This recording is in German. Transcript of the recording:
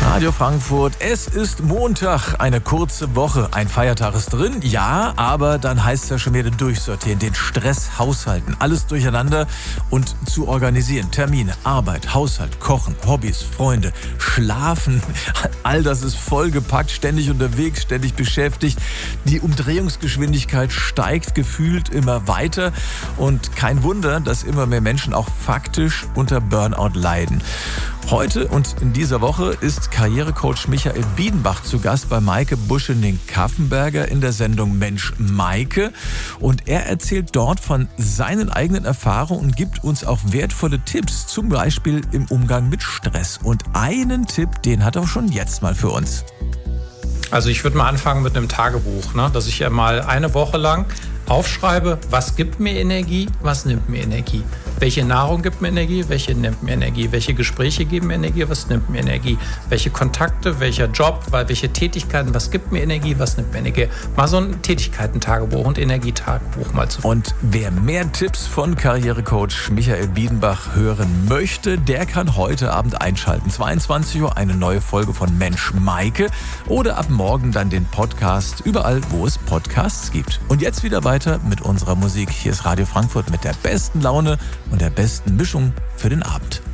Radio Frankfurt, es ist Montag, eine kurze Woche, ein Feiertag ist drin, ja, aber dann heißt es ja schon wieder durchsortieren, den Stress haushalten, alles durcheinander und zu organisieren, Termine, Arbeit, Haushalt, Kochen, Hobbys, Freunde, Schlafen, all das ist vollgepackt, ständig unterwegs, ständig beschäftigt, die Umdrehungsgeschwindigkeit steigt gefühlt immer weiter und kein Wunder, dass immer mehr Menschen auch faktisch unter Burnout leiden. Heute und in dieser Woche ist Karrierecoach Michael Biedenbach zu Gast bei Maike Buschening-Kaffenberger in der Sendung Mensch Maike. Und er erzählt dort von seinen eigenen Erfahrungen und gibt uns auch wertvolle Tipps, zum Beispiel im Umgang mit Stress. Und einen Tipp, den hat er schon jetzt mal für uns. Also ich würde mal anfangen mit einem Tagebuch, dass ich ja mal eine Woche lang aufschreibe, was gibt mir Energie, was nimmt mir Energie. Welche Nahrung gibt mir Energie, welche nimmt mir Energie. Welche Gespräche geben mir Energie, was nimmt mir Energie. Welche Kontakte, welcher Job, welche Tätigkeiten, was gibt mir Energie, was nimmt mir Energie. Mal so ein Tätigkeiten-Tagebuch und Energietagebuch mal zu. Und wer mehr Tipps von Karrierecoach Michael Biedenbach hören möchte, der kann heute Abend einschalten. 22 Uhr eine neue Folge von Mensch Maike oder ab morgen dann den Podcast überall, wo es Podcasts gibt. Und jetzt wieder weiter mit unserer Musik. Hier ist Radio Frankfurt mit der besten Laune und der besten Mischung für den Abend.